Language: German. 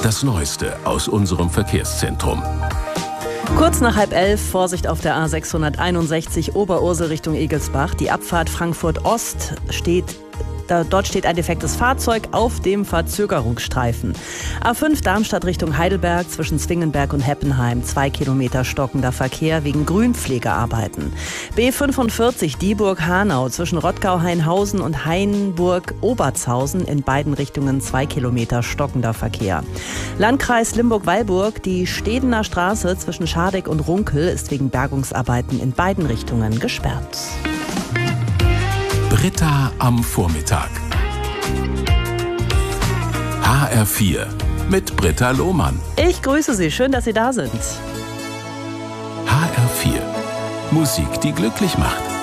Das Neueste aus unserem Verkehrszentrum. Kurz nach 10:30, Vorsicht auf der A661 Oberursel Richtung Egelsbach. Die Abfahrt Frankfurt Ost dort steht ein defektes Fahrzeug auf dem Verzögerungsstreifen. A5 Darmstadt Richtung Heidelberg zwischen Zwingenberg und Heppenheim. 2 Kilometer stockender Verkehr wegen Grünpflegearbeiten. B45 Dieburg-Hanau zwischen Rottgau-Hainhausen und Hainburg-Obertshausen. In beiden Richtungen 2 Kilometer stockender Verkehr. Landkreis Limburg-Weilburg, die Stedener Straße zwischen Schardegg und Runkel ist wegen Bergungsarbeiten in beiden Richtungen gesperrt. Britta am Vormittag. HR4 mit Britta Lohmann. Ich grüße Sie, schön, dass Sie da sind. HR4. Musik, die glücklich macht.